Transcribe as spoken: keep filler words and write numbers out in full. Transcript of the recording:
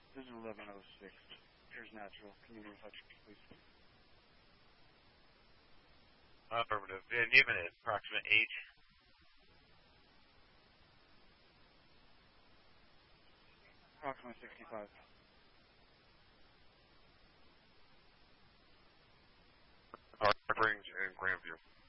This is eleven oh six. Here's natural. Can you verify, please? Affirmative. Yeah, name an approximate age. Approximately sixty-five. Hard Springs and Grandview.